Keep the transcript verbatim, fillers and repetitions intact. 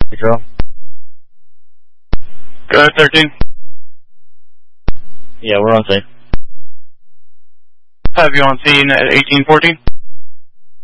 Control. Go ahead, thirteen. Yeah, we're on scene. Have you on scene at eighteen fourteen?